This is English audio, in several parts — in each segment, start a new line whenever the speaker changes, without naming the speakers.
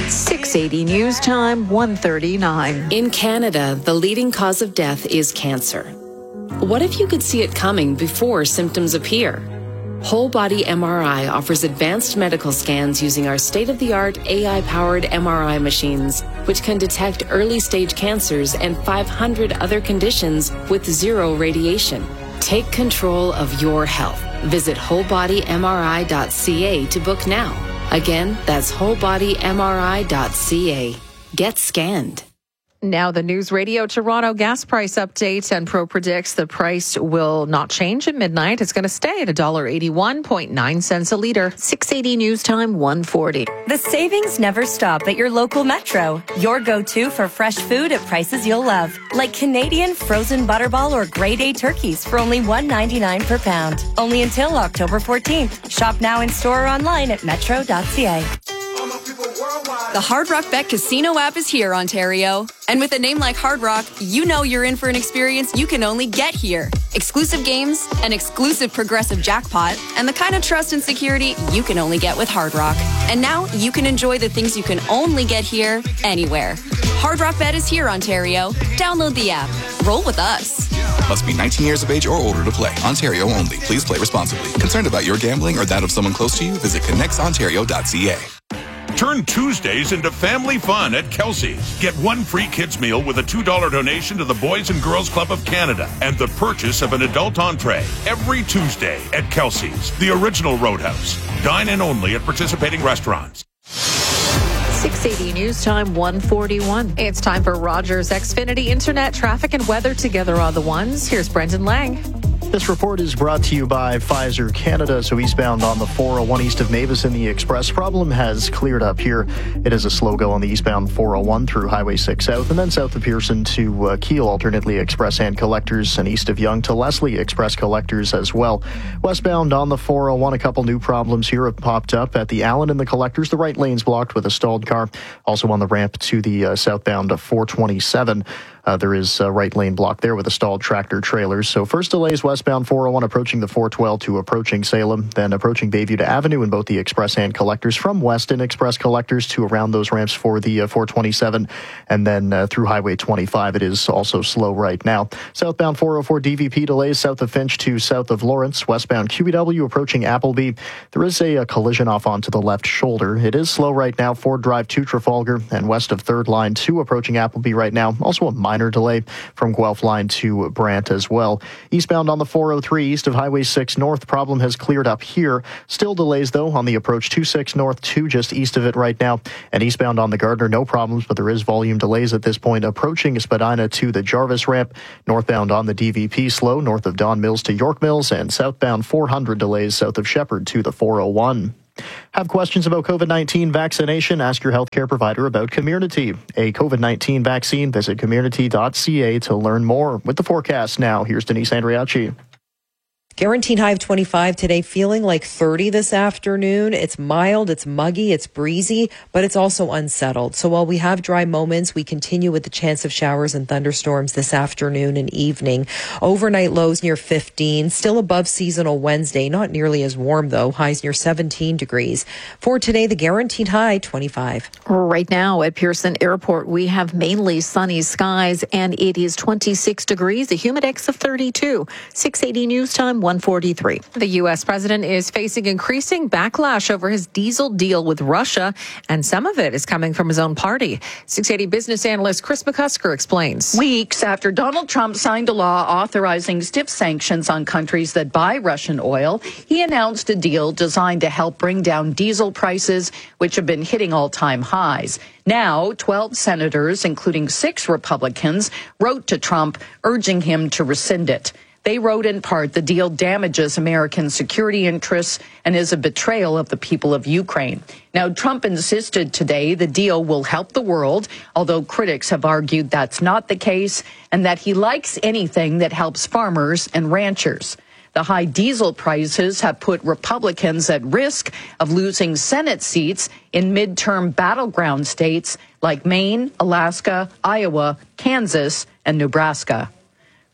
680 News Time, 1:39.
In Canada, the leading cause of death is cancer. What if you could see it coming before symptoms appear? Whole Body MRI offers advanced medical scans using our state-of-the-art AI-powered MRI machines, which can detect early-stage cancers and 500 other conditions with zero radiation. Take control of your health. Visit wholebodymri.ca to book now. Again, that's wholebodymri.ca. Get scanned.
Now the News Radio Toronto gas price update, and Pro predicts the price will not change at midnight. It's going to stay at $1.81.9 a litre. 680 News Time, 1:40.
The savings never stop at your local Metro. Your go-to for fresh food at prices you'll love. Like Canadian frozen butterball or grade A turkeys for only $1.99 per pound. Only until October 14th. Shop now in store or online at metro.ca.
The Hard Rock Bet Casino app is here, Ontario. And with a name like Hard Rock, you know you're in for an experience you can only get here. Exclusive games, an exclusive progressive jackpot, and the kind of trust and security you can only get with Hard Rock. And now you can enjoy the things you can only get here, anywhere. Hard Rock Bet is here, Ontario. Download the app. Roll with us.
Must be 19 years of age or older to play. Ontario only. Please play responsibly. Concerned about your gambling or that of someone close to you? Visit connectsontario.ca.
Turn Tuesdays into family fun at Kelsey's. Get one free kids meal with a $2 donation to the Boys and Girls Club of Canada and the purchase of an adult entree every Tuesday at Kelsey's, the original Roadhouse. Dine in only at participating restaurants.
680 News Time, 1:41. It's time for Rogers Xfinity Internet traffic and weather together on the ones. Here's Brendan Lang.
This report is brought to you by Pfizer Canada. So eastbound on the 401 east of Mavis in the Express, problem has cleared up here. It is a slow go on the eastbound 401 through Highway 6 South, and then south of Pearson to Kiel, alternately Express and Collectors, and east of Yonge to Leslie, Express Collectors as well. Westbound on the 401, a couple new problems here have popped up at the Allen and the Collectors. The right lane's blocked with a stalled car. Also on the ramp to the southbound 427. There is a right lane blocked there with a stalled tractor trailers. So first delays westbound 401 approaching the 412 to approaching Salem, then approaching Bayview to Avenue in both the Express and Collectors, from Weston Express Collectors to around those ramps for the 427, and then through Highway 25. It is also slow right now. Southbound 404 DVP delays south of Finch to south of Lawrence. Westbound QEW approaching Appleby. There is a collision off onto the left shoulder. It is slow right now. Ford Drive to Trafalgar and west of 3rd Line 2 approaching Appleby right now. Also a minor delay from Guelph Line to Brant as well. Eastbound on the 403 east of Highway 6 North, problem has cleared up here. Still delays though on the approach 26 North 2 just east of it right now. And eastbound on the Gardner, no problems, but there is volume delays at this point approaching Spadina to the Jarvis ramp. Northbound on the DVP slow north of Don Mills to York Mills, and southbound 400 delays south of Shepherd to the 401. Have questions about COVID-19 vaccination? Ask your healthcare provider about Community, a COVID-19 vaccine. Visit community.ca to learn more. With the forecast now, here's Denise Andriacci.
Guaranteed high of 25 today, feeling like 30 this afternoon. It's mild, it's muggy, it's breezy, but it's also unsettled. So while we have dry moments, we continue with the chance of showers and thunderstorms this afternoon and evening. Overnight lows near 15, still above seasonal Wednesday, not nearly as warm though, highs near 17 degrees. For today, the guaranteed high, 25.
Right now at Pearson Airport, we have mainly sunny skies, and it is 26 degrees, a humid X of 32. 680 News Time, 1:43. The U.S. president is facing increasing backlash over his diesel deal with Russia, and some of it is coming from his own party. 680 business analyst Chris McCusker explains.
Weeks after Donald Trump signed a law authorizing stiff sanctions on countries that buy Russian oil, he announced a deal designed to help bring down diesel prices, which have been hitting all-time highs. Now, 12 senators, including 6 Republicans, wrote to Trump urging him to rescind it. They wrote in part, the deal damages American security interests and is a betrayal of the people of Ukraine. Now, Trump insisted today the deal will help the world, although critics have argued that's not the case, and that he likes anything that helps farmers and ranchers. The high diesel prices have put Republicans at risk of losing Senate seats in midterm battleground states like Maine, Alaska, Iowa, Kansas, and Nebraska.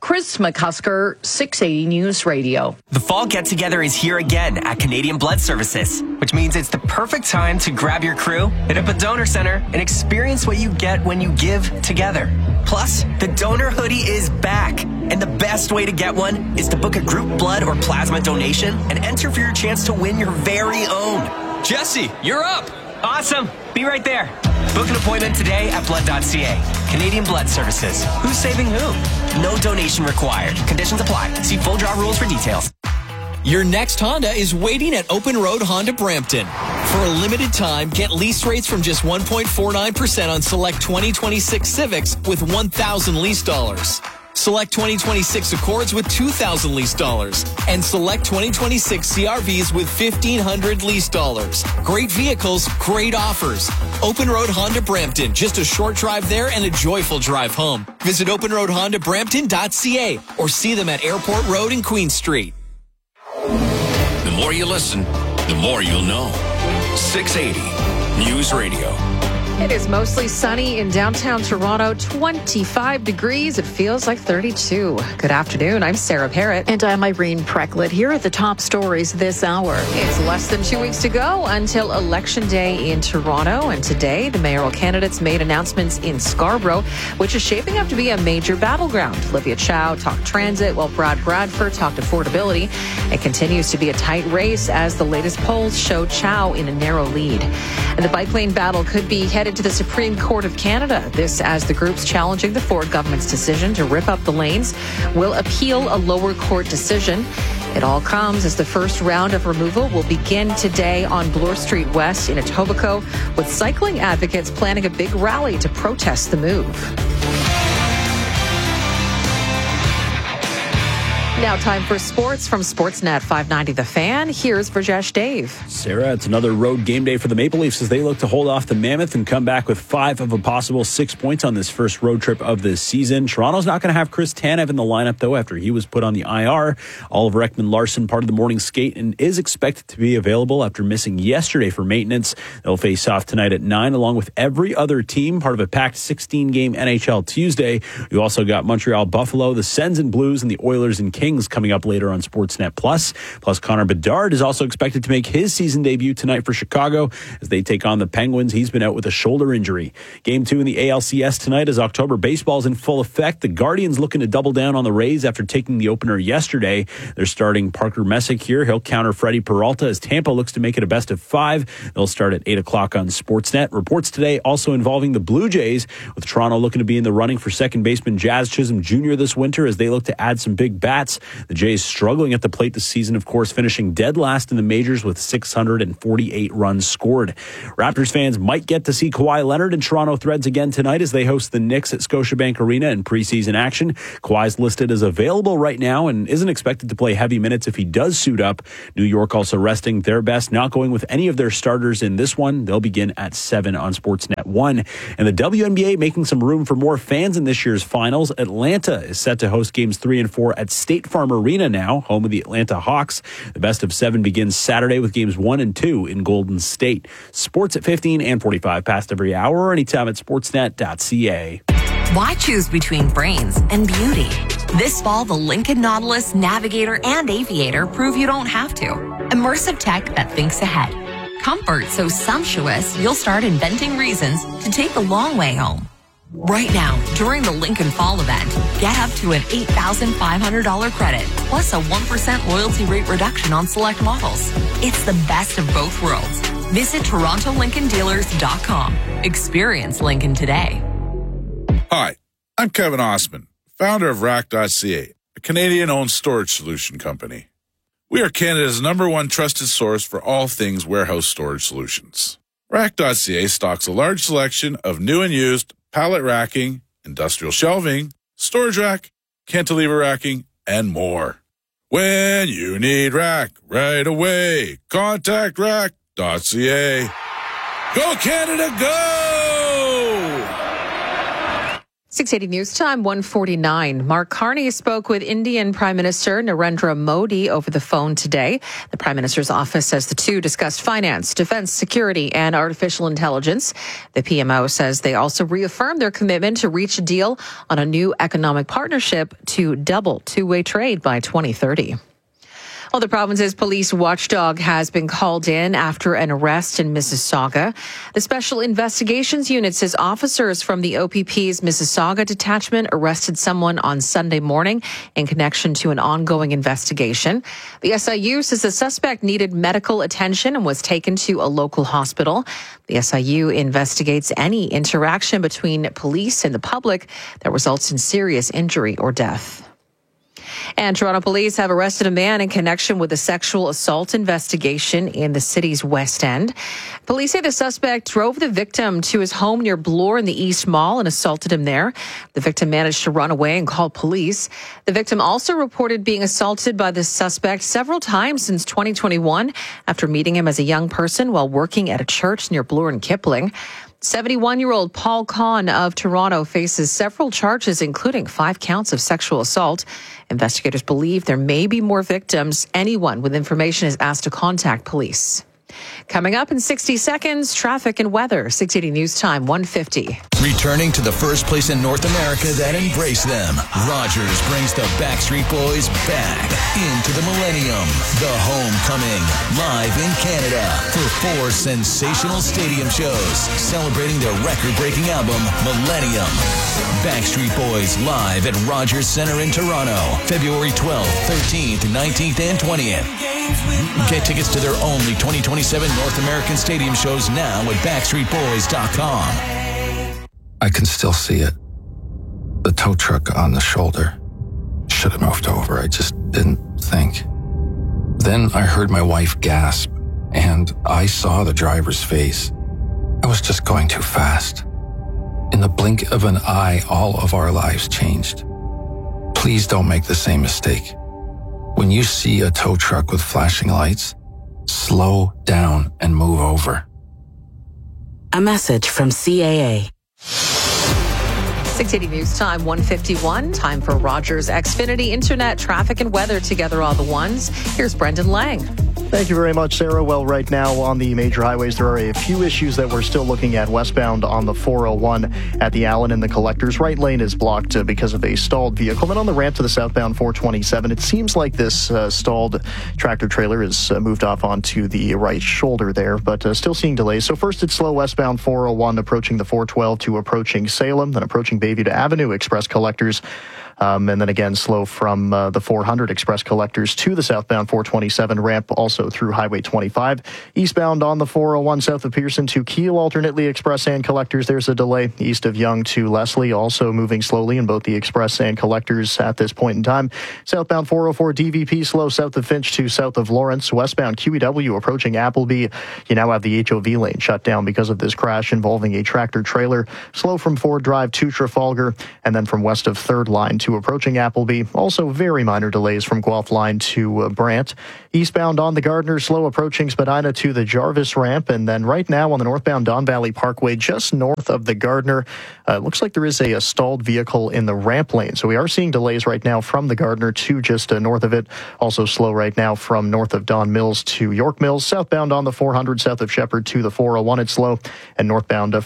Chris McCusker, 680 News Radio.
The fall get-together is here again at Canadian Blood Services, which means it's the perfect time to grab your crew, hit up a donor center, and experience what you get when you give together. Plus, the donor hoodie is back. And the best way to get one is to book a group blood or plasma donation and enter for your chance to win your very own.
Jesse, you're up.
Awesome. Be right there. Book an appointment today at blood.ca. Canadian Blood Services. Who's saving who? No donation required. Conditions apply. See full draw rules for details.
Your next Honda is waiting at Open Road Honda Brampton. For a limited time, get lease rates from just 1.49% on select 2026 Civics with $1,000 lease dollars. Select 2026 Accords with $2,000 lease dollars. And select 2026 CRVs with $1,500 lease dollars. Great vehicles, great offers. Open Road Honda Brampton. Just a short drive there and a joyful drive home. Visit openroadhondabrampton.ca or see them at Airport Road and Queen Street.
The more you listen, the more you'll know. 680 News Radio.
It is mostly sunny in downtown Toronto, 25 degrees. It feels like 32. Good afternoon. I'm Sarah Parrott. And I'm Irene Precklett. Here are the top stories this hour. It's less than 2 weeks to go until Election Day in Toronto. And today, the mayoral candidates made announcements in Scarborough, which is shaping up to be a major battleground. Olivia Chow talked transit, while Brad Bradford talked affordability. It continues to be a tight race as the latest polls show Chow in a narrow lead. And the bike lane battle could be headed to the Supreme Court of Canada. This as the groups challenging the Ford government's decision to rip up the lanes will appeal a lower court decision. It all comes as the first round of removal will begin today on Bloor Street West in Etobicoke, with cycling advocates planning a big rally to protest the move. Now time for sports from Sportsnet 590 The Fan. Here's Rajesh Dave.
Sarah, it's another road game day for the Maple Leafs as they look to hold off the Mammoth and come back with 5 of a possible 6 points on this first road trip of this season. Toronto's not going to have Chris Tanev in the lineup, though, after he was put on the IR. Oliver Ekman-Larsson, part of the morning skate, and is expected to be available after missing yesterday for maintenance. They'll face off tonight at 9, along with every other team, part of a packed 16-game NHL Tuesday. We also got Montreal Buffalo, the Sens and Blues, and the Oilers and Kings coming up later on Sportsnet Plus. Plus, Connor Bedard is also expected to make his season debut tonight for Chicago as they take on the Penguins. He's been out with a shoulder injury. Game 2 in the ALCS tonight as October baseball's in full effect. The Guardians looking to double down on the Rays after taking the opener yesterday. They're starting Parker Messick here. He'll counter Freddie Peralta as Tampa looks to make it a best of 5. They'll start at 8 o'clock on Sportsnet. Reports today also involving the Blue Jays, with Toronto looking to be in the running for second baseman Jazz Chisholm Jr. this winter as they look to add some big bats. The Jays struggling at the plate this season, of course, finishing dead last in the majors with 648 runs scored. Raptors fans might get to see Kawhi Leonard in Toronto Threads again tonight as they host the Knicks at Scotiabank Arena in preseason action. Kawhi's listed as available right now and isn't expected to play heavy minutes if he does suit up. New York also resting their best, not going with any of their starters in this one. They'll begin at 7 on Sportsnet 1. And the WNBA making some room for more fans in this year's finals. Atlanta is set to host games 3 and 4 at State Farm Arena now, home of the Atlanta Hawks. The best of 7 begins Saturday with games 1 and 2 in Golden State. Sports at 15 and 45 past every hour or anytime at sportsnet.ca.
Why choose between brains and beauty? This fall, the Lincoln Nautilus, Navigator, and Aviator prove you don't have to. Immersive tech that thinks ahead. Comfort so sumptuous, you'll start inventing reasons to take the long way home. Right now, during the Lincoln Fall event, get up to an $8,500 credit, plus a 1% loyalty rate reduction on select models. It's the best of both worlds. Visit TorontoLincolnDealers.com. Experience Lincoln today.
Hi, I'm Kevin Osman, founder of Rack.ca, a Canadian-owned storage solution company. We are Canada's #1 trusted source for all things warehouse storage solutions. Rack.ca stocks a large selection of new and used pallet racking, industrial shelving, storage rack, cantilever racking, and more. When you need rack right away, contact Rack.ca. Go Canada, go!
680 News Time, 1:49. Mark Carney spoke with Indian Prime Minister Narendra Modi over the phone today. The Prime Minister's office says the two discussed finance, defense, security, and artificial intelligence. The PMO says they also reaffirmed their commitment to reach a deal on a new economic partnership to double two-way trade by 2030. Well, the province's police watchdog has been called in after an arrest in Mississauga. The Special Investigations Unit says officers from the OPP's Mississauga detachment arrested someone on Sunday morning in connection to an ongoing investigation. The SIU says the suspect needed medical attention and was taken to a local hospital. The SIU investigates any interaction between police and the public that results in serious injury or death. And Toronto police have arrested a man in connection with a sexual assault investigation in the city's West End. Police say the suspect drove the victim to his home near Bloor in the East Mall and assaulted him there. The victim managed to run away and call police. The victim also reported being assaulted by the suspect several times since 2021 after meeting him as a young person while working at a church near Bloor and Kipling. 71-year-old Paul Kahn of Toronto faces several charges, including 5 counts of sexual assault. Investigators believe there may be more victims. Anyone with information is asked to contact police. Coming up in 60 seconds, traffic and weather. 680 News Time, 1:50.
Returning to the first place in North America that embraced them, Rogers brings the Backstreet Boys back into the Millennium. The Homecoming, live in Canada for 4 sensational stadium shows celebrating their record-breaking album, Millennium. Backstreet Boys live at Rogers Centre in Toronto, February 12th, 13th, 19th, and 20th. Get tickets to their only 2027 North American stadium shows now at BackstreetBoys.com.
I can still see it. The tow truck on the shoulder. Should have moved over. I just didn't think. Then I heard my wife gasp, and I saw the driver's face. I was just going too fast. In the blink of an eye, all of our lives changed. Please don't make the same mistake. When you see a tow truck with flashing lights, slow down and move over.
A message from CAA.
680 News Time, 1:51. Time for Rogers Xfinity Internet, traffic and weather together all the ones. Here's Brendan Lang.
Thank you very much, Sarah. Well, right now on the major highways, there are a few issues that we're still looking at westbound on the 401 at the Allen and the Collectors. Right lane is blocked because of a stalled vehicle. Then on the ramp to the southbound 427, it seems like this stalled tractor trailer is moved off onto the right shoulder there, but still seeing delays. So first it's slow westbound 401 approaching the 412 to approaching Salem, then approaching Bayview to Avenue Express Collectors. And then again, slow from the 400 Express Collectors to the southbound 427 ramp, also through Highway 25. Eastbound on the 401 south of Pearson to Kiel, alternately Express and Collectors. There's a delay. East of Yonge to Leslie, also moving slowly in both the Express and Collectors at this point in time. Southbound 404 DVP slow south of Finch to south of Lawrence. Westbound QEW approaching Appleby. You now have the HOV lane shut down because of this crash involving a tractor trailer. Slow from Ford Drive to Trafalgar, and then from west of 3rd Line to approaching Appleby. Also very minor delays from Guelph Line to Brant. Eastbound on the Gardner, slow approaching Spadina to the Jarvis ramp. And then right now on the northbound Don Valley Parkway, just north of the Gardner, looks like there is a stalled vehicle in the ramp lane. So we are seeing delays right now from the Gardner to just north of it. Also slow right now from north of Don Mills to York Mills. Southbound on the 400 south of Shepherd to the 401, it's slow. And northbound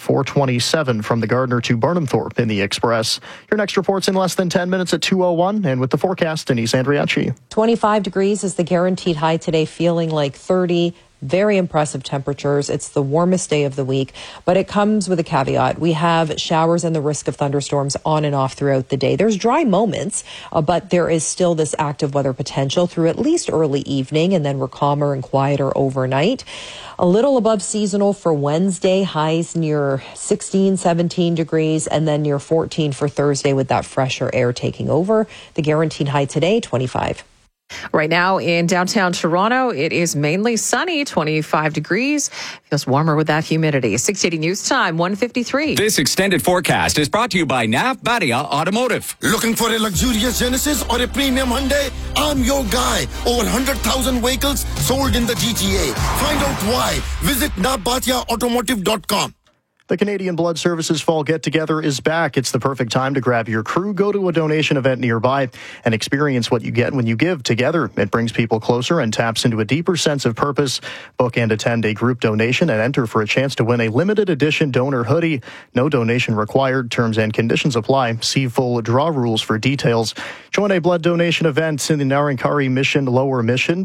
427 from the Gardner to Burnhamthorpe in the Express. Your next report's in less than 10 minutes at 2:01, and with the forecast, Denise Andriacci.
25 degrees is the guaranteed high today, feeling like 30. Very impressive temperatures. It's the warmest day of the week, but it comes with a caveat. We have showers and the risk of thunderstorms on and off throughout the day. There's dry moments, but there is still this active weather potential through at least early evening, and then we're calmer and quieter overnight. A little above seasonal for Wednesday, highs near 16, 17 degrees, and then near 14 for Thursday with that fresher air taking over. The guaranteed high today, 25.
Right now in downtown Toronto, it is mainly sunny, 25 degrees. Feels warmer with that humidity. 680 News Time, 1:53.
This extended forecast is brought to you by Nav Badia Automotive.
Looking for a luxurious Genesis or a premium Hyundai? I'm your guy. Over 100,000 vehicles sold in the GTA. Find out why. Visit navbatiaautomotive.com.
The Canadian Blood Services Fall Get-Together is back. It's the perfect time to grab your crew, go to a donation event nearby, and experience what you get when you give together. It brings people closer and taps into a deeper sense of purpose. Book and attend a group donation and enter for a chance to win a limited edition donor hoodie. No donation required. Terms and conditions apply. See full draw rules for details. Join a blood donation event in the Narankari Mission Lower Mission,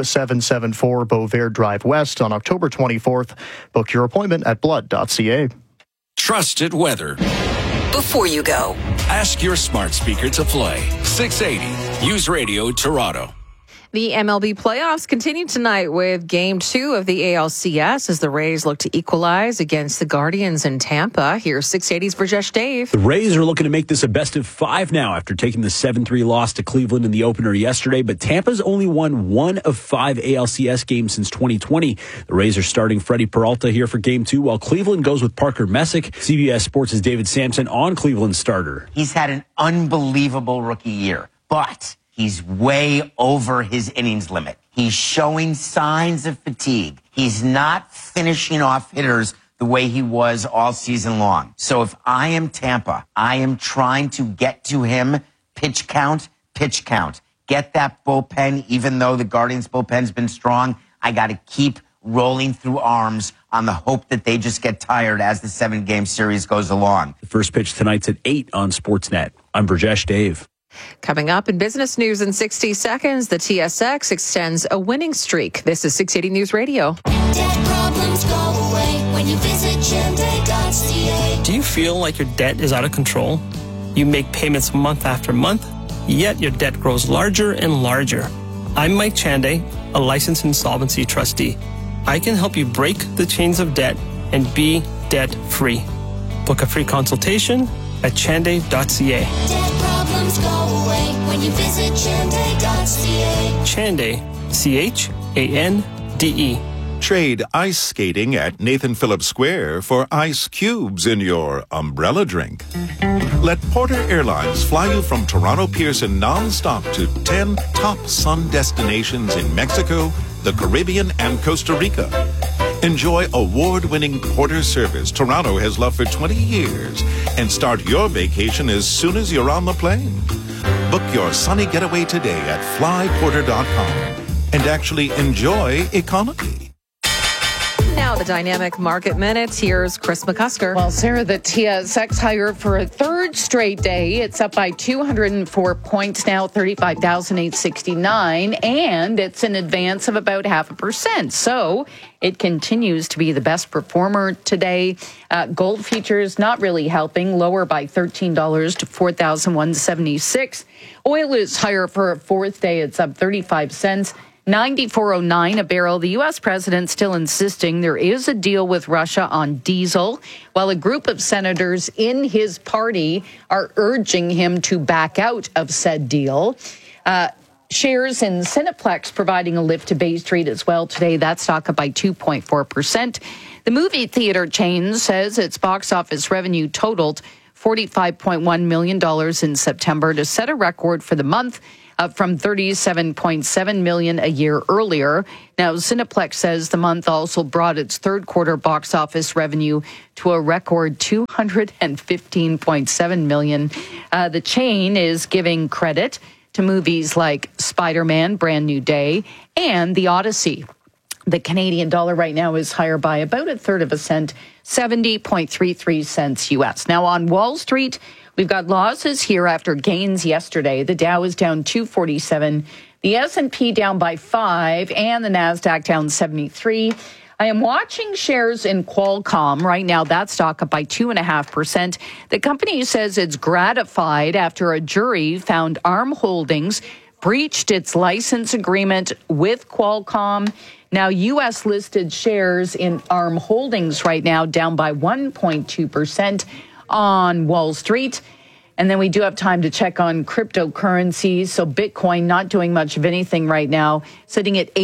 2774 Beauvert Drive West on October 24th. Book your appointment at blood.ca.
Trusted weather.
Before you go,
Ask your smart speaker to play 680 News Radio Toronto.
The MLB playoffs continue tonight with Game 2 of the ALCS as the Rays look to equalize against the Guardians in Tampa. Here's 680's Brajesh Dave.
The Rays are looking to make this a best of 5 now after taking the 7-3 loss to Cleveland in the opener yesterday, but Tampa's only won 1 of 5 ALCS games since 2020. The Rays are starting Freddie Peralta here for Game 2, while Cleveland goes with Parker Messick. CBS Sports' David Sampson on Cleveland's starter.
He's had an unbelievable rookie year, but he's way over his innings limit. He's showing signs of fatigue. He's not finishing off hitters the way he was all season long. So if I am Tampa, I am trying to get to him pitch count. Get that bullpen, even though the Guardians bullpen's been strong. I got to keep rolling through arms on the hope that they just get tired as the 7-game series goes along.
The first pitch tonight's at 8 on Sportsnet. I'm Brajesh Dave.
Coming up in business news in 60 seconds, the TSX extends a winning streak. This is 680 News Radio.
Debt problems go away when you visit Chande.ca.
Do you feel like your debt is out of control? You make payments month after month, yet your debt grows larger and larger. I'm Mike Chande, a licensed insolvency trustee. I can help you break the chains of debt and be debt-free. Book a free consultation at Chande.ca.
Debt problems go away when you visit Chande.ca.
Chande, C-H-A-N-D-E.
Trade ice skating at Nathan Phillips Square for ice cubes in your umbrella drink. Let Porter Airlines fly you from Toronto Pearson nonstop to 10 top sun destinations in Mexico, the Caribbean, and Costa Rica. Enjoy award-winning Porter service Toronto has loved for 20 years and start your vacation as soon as you're on the plane. Book your sunny getaway today at flyporter.com and actually enjoy economy.
Now the Dynamic Market Minutes. Here's Chris McCusker.
Well, Sarah, the TSX higher for a third straight day. It's up by 204 points now, 35,869, and it's an advance of about 0.5%. So it continues to be the best performer today. Gold futures not really helping, lower by $13 to $4,176. Oil is higher for a fourth day. It's up 35 cents. 94.09 a barrel. The U.S. president still insisting there is a deal with Russia on diesel, while a group of senators in his party are urging him to back out of said deal. Shares in Cineplex providing a lift to Bay Street as well today. That stock up by 2.4%. The movie theater chain says its box office revenue totaled $45.1 million in September to set a record for the month, up from $37.7 million a year earlier. Now, Cineplex says the month also brought its third quarter box office revenue to a record $215.7 million. The chain is giving credit to movies like Spider-Man, Brand New Day, and The Odyssey. The Canadian dollar right now is higher by about a third of a cent, 70.33 cents U.S. Now, on Wall Street, we've got losses here after gains yesterday. The Dow is down 247, the S&P down by 5, and the Nasdaq down 73. I am watching shares in Qualcomm right now. That stock up by 2.5%. The company says it's gratified after a jury found ARM Holdings breached its license agreement with Qualcomm. Now, U.S. listed shares in ARM Holdings right now down by 1.2% on Wall Street. And then we do have time to check on cryptocurrencies. So Bitcoin not doing much of anything right now, sitting at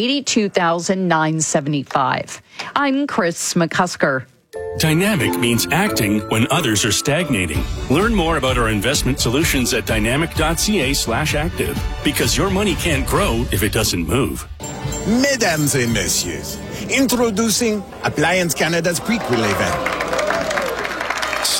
82,975. I'm Chris McCusker.
Dynamic means acting when others are stagnating. Learn more about our investment solutions at dynamic.ca/active, because your money can't grow if it doesn't move.
Mesdames et messieurs, introducing Appliance Canada's prequel event.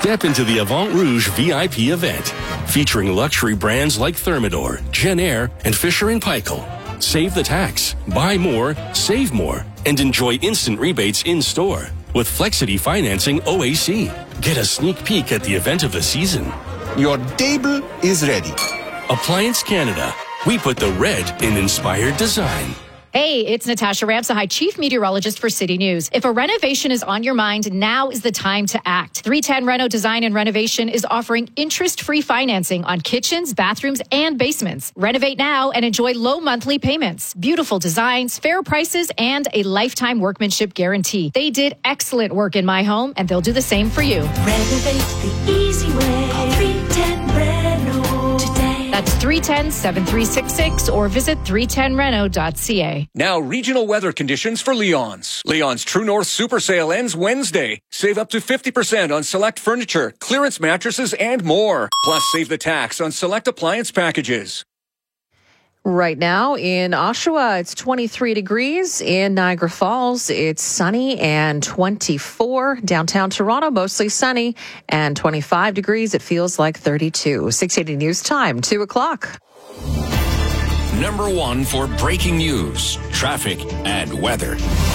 Step into the Avant Rouge VIP event, featuring luxury brands like Thermador, Genair, and Fisher & Paykel. Save the tax, buy more, save more, and enjoy instant rebates in-store with Flexity Financing OAC. Get a sneak peek at the event of the season.
Your table is ready.
Appliance Canada. We put the red in inspired design.
Hey, it's Natasha Ramsahai, Chief Meteorologist for City News. If a renovation is on your mind, now is the time to act. 310 Reno Design and Renovation is offering interest-free financing on kitchens, bathrooms, and basements. Renovate now and enjoy low monthly payments, beautiful designs, fair prices, and a lifetime workmanship guarantee. They did excellent work in my home, and they'll do the same for you.
Renovate the easy way. Call 310 Reno today.
That's 310-7366 or visit 310reno.ca.
Now, regional weather conditions for Leon's. Leon's True North Super Sale ends Wednesday. Save up to 50% on select furniture, clearance mattresses, and more. Plus, save the tax on select appliance packages.
Right now in Oshawa, it's 23 degrees. In Niagara Falls, it's sunny and 24. Downtown Toronto, mostly sunny and 25 degrees. It feels like 32. 680 News Time, 2 o'clock.
Number 1 for breaking news, traffic, and weather.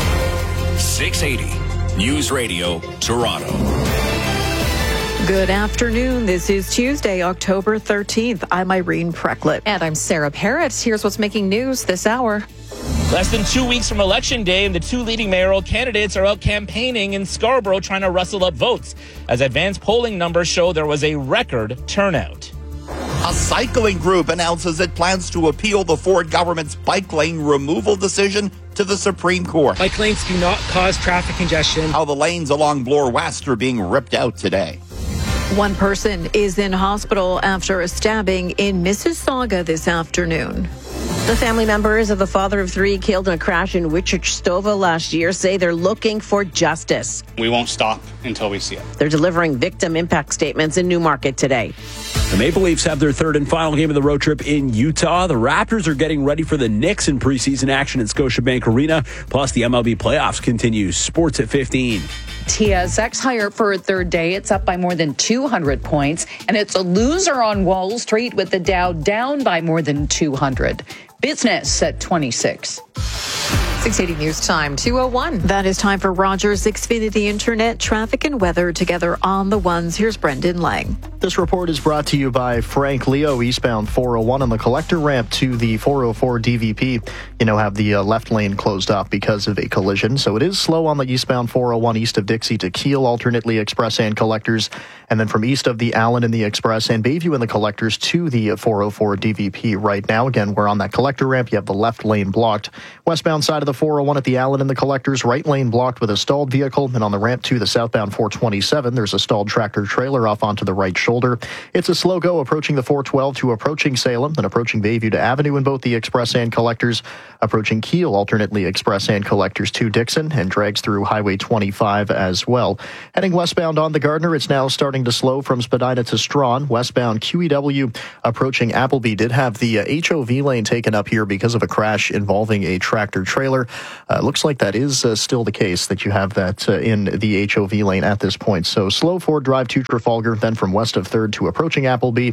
680 News Radio, Toronto.
Good afternoon. This is Tuesday, October 13th. I'm Irene Precklett. And I'm Sarah Parrott. Here's what's making news this hour.
Less than 2 weeks from Election Day, and the two leading mayoral candidates are out campaigning in Scarborough trying to rustle up votes. As advanced polling numbers show, there was a record turnout.
A cycling group announces it plans to appeal the Ford government's bike lane removal decision to the Supreme Court.
Bike lanes do not cause traffic congestion.
How the lanes along Bloor West are being ripped out today.
One person is in hospital after a stabbing in Mississauga this afternoon.
The family members of the father of three killed in a crash in Wichita last year say they're looking for justice.
We won't stop until we see it.
They're delivering victim impact statements in Newmarket today.
The Maple Leafs have their third and final game of the road trip in Utah. The Raptors are getting ready for the Knicks in preseason action at Scotiabank Arena. Plus, the MLB playoffs continue. Sports at 15.
TSX higher for a third day. It's up by more than 200 points, and it's a loser on Wall Street with the Dow down by more than 200. Business at 26.
680 News Time, 2:01. That is time for Rogers Xfinity Internet traffic and weather together on the ones. Here's Brendan Lang.
This report is brought to you by Frank Leo, eastbound 401 on the collector ramp to the 404 DVP. You know, have the left lane closed off because of a collision. So it is slow on the eastbound 401 east of Dixie to Keele, alternately express and collectors. And then from east of the Allen in the express and Bayview in the collectors to the 404 DVP right now. Again, we're on that collector ramp. You have the left lane blocked. Westbound side of the 401 at the Allen in the collectors, right lane blocked with a stalled vehicle. And on the ramp to the southbound 427, there's a stalled tractor trailer off onto the right shoulder. It's a slow go approaching the 412 to approaching Salem, then approaching Bayview to Avenue in both the express and collectors, approaching Keele, alternately express and collectors to Dixon, and drags through Highway 25 as well. Heading westbound on the Gardner, it's now starting to slow from Spadina to Strawn. Westbound QEW approaching Appleby did have the HOV lane taken up here because of a crash involving a tractor trailer. Looks like that is still the case, that you have that in the HOV lane at this point. So slow Ford Drive to Trafalgar, then from west of 3rd to approaching Appleby.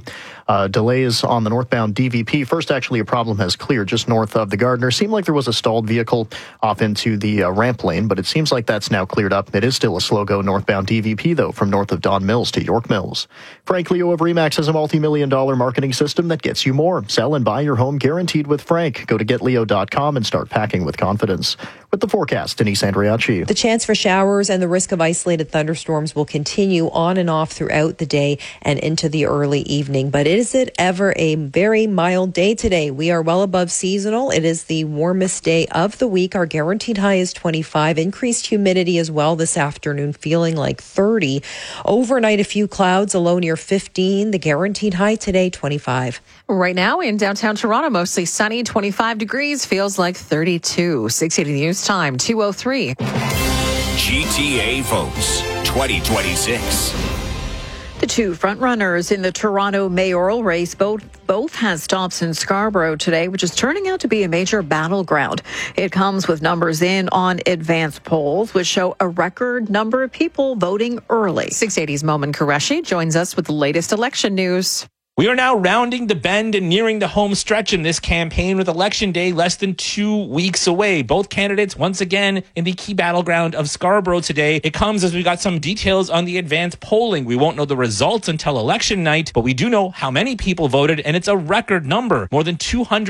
Delays on the northbound DVP. First, actually, a problem has cleared just north of the Gardner. Seemed like there was a stalled vehicle off into the ramp lane, but it seems like that's now cleared up. It is still a slow go northbound DVP, though, from north of Don Mills to York Mills. Frank Leo of RE/MAX has a multi-million-dollar marketing system that gets you more. Sell and buy your home guaranteed with Frank. Go to getleo.com and start packing with confidence. With the forecast, Denise Andriacci.
The chance for showers and the risk of isolated thunderstorms will continue on and off throughout the day and into the early evening. But is it ever a very mild day today? We are well above seasonal. It is the warmest day of the week. Our guaranteed high is 25. Increased humidity as well this afternoon, feeling like 30. Overnight, a few clouds, a low near 15. The guaranteed high today, 25.
Right now in downtown Toronto, mostly sunny, 25 degrees, feels like 32. 680 News Time, 2:03.
GTA votes 2026.
The two frontrunners in the Toronto mayoral race both had stops in Scarborough today, which is turning out to be a major battleground. It comes with numbers in on advanced polls, which show a record number of people voting early.
680's Momin Qureshi joins us with the latest election news.
We are now rounding the bend and nearing the home stretch in this campaign with Election Day less than 2 weeks away. Both candidates once again in the key battleground of Scarborough today. It comes as we got some details on the advanced polling. We won't know the results until election night, but we do know how many people voted, and it's a record number. More than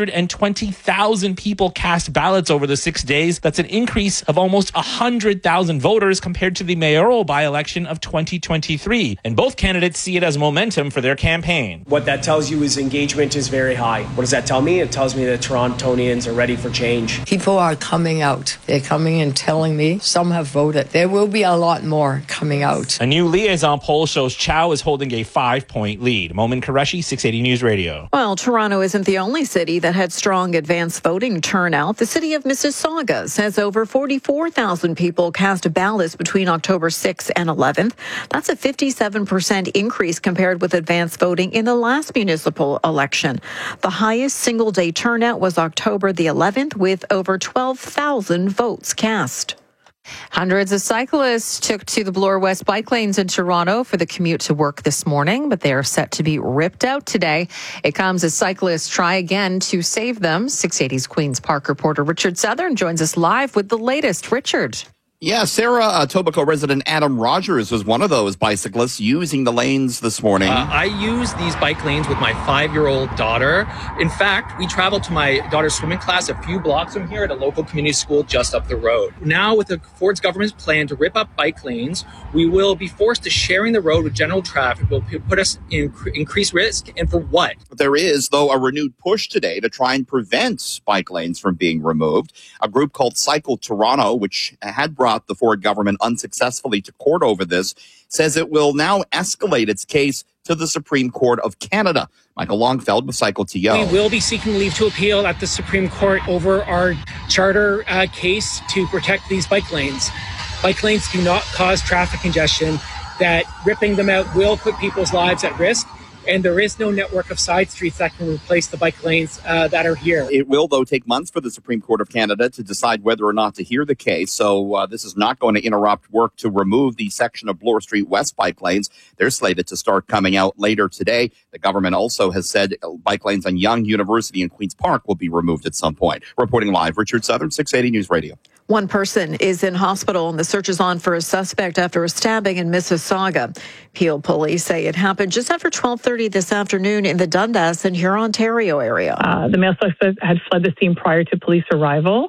220,000 people cast ballots over the 6 days. That's an increase of almost 100,000 voters compared to the mayoral by-election of 2023. And both candidates see it as momentum for their campaign.
What that tells you is engagement is very high. What does that tell me? It tells me that Torontonians are ready for change.
People are coming out. They're coming and telling me some have voted. There will be a lot more coming out.
A new liaison poll shows Chow is holding a 5-point lead. Momin Qureshi, 680 News Radio.
Well, Toronto isn't the only city that had strong advanced voting turnout. The city of Mississauga says over 44,000 people cast ballots between October 6th and 11th. That's a 57% increase compared with advanced voting in the last municipal election. The highest single-day turnout was October the 11th, with over 12,000 votes cast.
Hundreds of cyclists took to the Bloor West bike lanes in Toronto for the commute to work this morning, but they are set to be ripped out today. It comes as cyclists try again to save them. 680's Queen's Park reporter Richard Southern joins us live with the latest. Richard.
Yeah, Sarah, Etobicoke resident Adam Rogers was one of those bicyclists using the lanes this morning.
I use these bike lanes with my 5-year-old daughter. In fact, we traveled to my daughter's swimming class a few blocks from here at a local community school just up the road. Now, with the Ford's government's plan to rip up bike lanes, we will be forced to sharing the road with general traffic. Will put us in increased risk, and for what?
There is, though, a renewed push today to try and prevent bike lanes from being removed. A group called Cycle Toronto, which had brought the Ford government unsuccessfully to court over this, says it will now escalate its case to the Supreme Court of Canada. Michael Longfeld with Cycle TO.
We will be seeking leave to appeal at the Supreme Court over our charter case to protect these bike lanes. Bike lanes do not cause traffic congestion. That ripping them out will put people's lives at risk. And there is no network of side streets that can replace the bike lanes that are here. It
will, though, take months for the Supreme Court of Canada to decide whether or not to hear the case. So this is not going to interrupt work to remove the section of Bloor Street West bike lanes. They're slated to start coming out later today. The government also has said bike lanes on Yonge University and Queen's Park will be removed at some point. Reporting live, Richard Southern, 680 News Radio.
One person is in hospital, and the search is on for a suspect after a stabbing in Mississauga. Peel police say it happened just after 12:30 this afternoon in the Dundas and Hurontario area.
The male suspect had fled the scene prior to police arrival.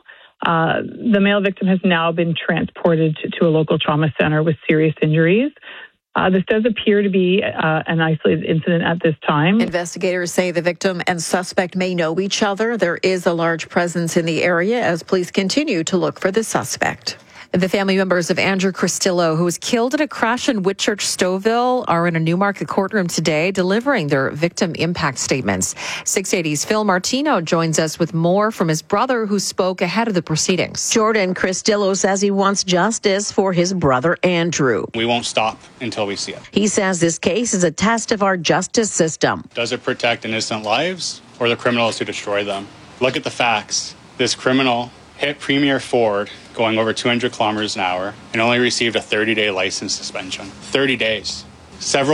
The male victim has now been transported to a local trauma center with serious injuries. This does appear to be an isolated incident at this time.
Investigators say the victim and suspect may know each other. There is a large presence in the area as police continue to look for the suspect.
The family members of Andrew Cristillo, who was killed in a crash in Whitchurch, Stouffville, are in a Newmarket courtroom today delivering their victim impact statements. 680's Phil Martino joins us with more from his brother, who spoke ahead of the proceedings.
Jordan Cristillo says he wants justice for his brother Andrew.
We won't stop until we see it.
He says this case is a test of our justice system.
Does it protect innocent lives or the criminals who destroy them? Look at the facts. This criminal hit Premier Ford going over 200 kilometers an hour and only received a 30-day license suspension. 30 days. Several